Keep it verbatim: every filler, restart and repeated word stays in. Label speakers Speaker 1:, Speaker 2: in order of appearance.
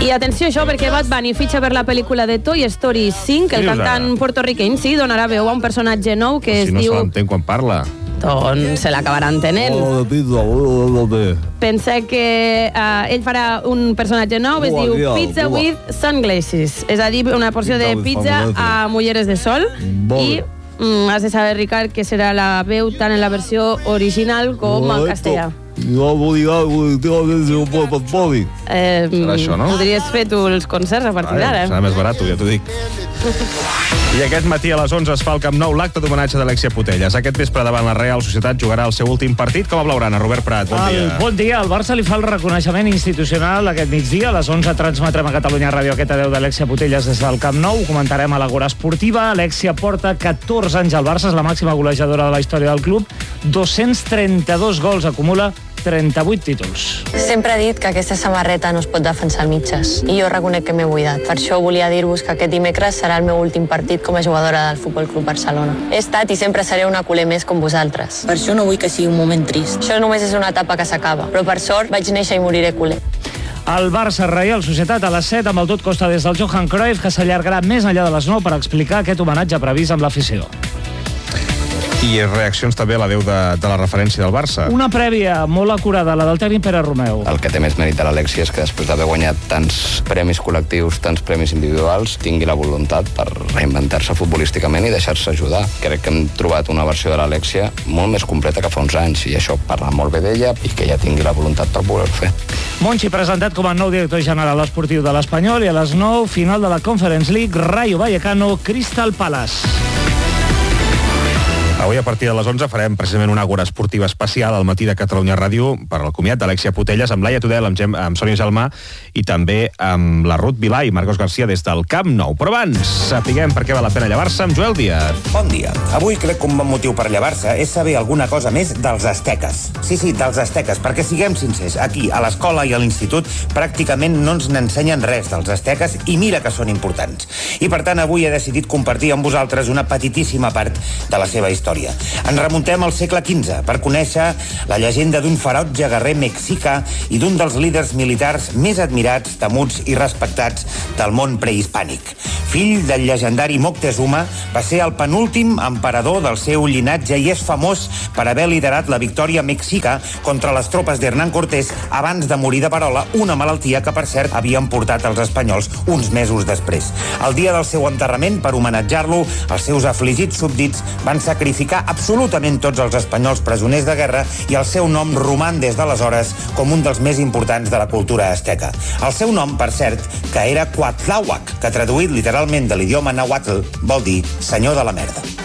Speaker 1: I atenció a això, perquè Bad Bunny fitxa per la pel·lícula de Toy Story cinc. El cantant portorriqueny, sí, donarà veu a un personatge nou que es diu...
Speaker 2: Si no se l'entén quan parla.
Speaker 1: Doncs se l'acabarà entenent. Pensa que uh, ell farà un personatge nou, es diu Pizza with Sunglasses. És a dir, una porció de pizza amb ulleres de sol. I mm, has de saber, Ricard, que serà la veu tant en la versió original com en castellà. Eh,
Speaker 2: Serà això, no?
Speaker 1: Podries fer tu els concerts a partir d'ara.
Speaker 2: Serà més barat, ja t'ho dic. I aquest matí a les onze es fa al Camp Nou l'acte d'homenatge d'Alexia Putellas. Aquest vespre davant la Real Societat jugarà el seu últim partit com a blaugrana. Robert Prat, bon dia.
Speaker 3: El, bon dia. El Barça li fa el reconeixement institucional aquest migdia. A les onze transmetrem a Catalunya Ràdio aquest adeu d'Alexia Putellas des del Camp Nou. Ho comentarem a l'Agora Esportiva. Alexia porta catorze anys al Barça, és la màxima golejadora de la història del club. dos-cents trenta-dos gols acumula, trenta-vuit títols.
Speaker 4: Sempre he dit que aquesta samarreta no es pot defensar al mitges i jo reconec que m'he buidat. Per això volia dir-vos que aquest dimecres serà el meu últim partit com a jugadora del Futbol Club Barcelona. He estat i sempre seré una culer més com vosaltres. Per això no vull que sigui un moment trist. Això només és una etapa que s'acaba, però per sort vaig néixer i moriré culer.
Speaker 3: El Barça Reial Societat a les set amb el tot costa des del Johan Cruyff, que s'allargarà més enllà de les nou per explicar aquest homenatge previst amb l'afició.
Speaker 2: I reaccions també a la veu de, de la referència del Barça.
Speaker 3: Una prèvia molt acurada, la del tècnic Pere Romeu.
Speaker 5: El que té més mèrit de l'Alexia és que després d'haver guanyat tants premis col·lectius, tants premis individuals, tingui la voluntat per reinventar-se futbolísticament i deixar-se ajudar. Crec que hem trobat una versió de l'Alexia molt més completa que fa uns anys i això parla molt bé d'ella i que ella tingui la voluntat per poder-ho fer.
Speaker 3: Monchi presentat com a nou director general esportiu de l'Espanyol i a les nou, final de la Conference League, Rayo Vallecano, Crystal Palace.
Speaker 2: Avui a partir de les onze farem precisament una Agora Esportiva especial al matí de Catalunya Ràdio per al comiat d'Alexia Putellas amb Laia Tudel, amb, Gem, amb Sònia Gelmà i també amb la Ruth Vilà i Marcos Garcia des del Camp Nou. Però abans, sapiguem per què val la pena llevar-se amb Joel Díaz.
Speaker 6: Bon dia. Avui crec que un bon motiu per llevar-se és saber alguna cosa més dels asteques. Sí, sí, dels asteques, perquè siguem sincers, aquí, a l'escola i a l'institut, pràcticament no ens n'ensenyen res dels asteques i mira que són importants. I per tant, avui he decidit compartir amb vosaltres una petitíssima part de la seva història. Ens remuntem al segle quinze per conèixer la llegenda d'un ferotge guerrer mexicà i d'un dels líders militars més admirats, temuts i respectats del món prehispànic. Fill del llegendari Moctezuma, va ser el penúltim emperador del seu llinatge i és famós per haver liderat la victòria mexica contra les tropes d'Hernán Cortés abans de morir de parola, una malaltia que, per cert, havien portat els espanyols uns mesos després. El dia del seu enterrament, per homenatjar-lo, els seus afligits súbdits van sacrificar absolutament tots els espanyols presoners de guerra i el seu nom roman des d'aleshores com un dels més importants de la cultura asteca. El seu nom, per cert, que era Cuauhtémoc, que traduït literalment de l'idioma nàhuatl vol dir senyor de la merda.